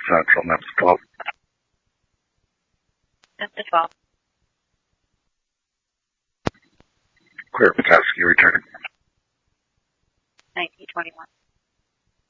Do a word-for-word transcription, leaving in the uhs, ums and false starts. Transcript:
Central, N E P S twelve. N E P S twelve. Clear Petoskey, returning.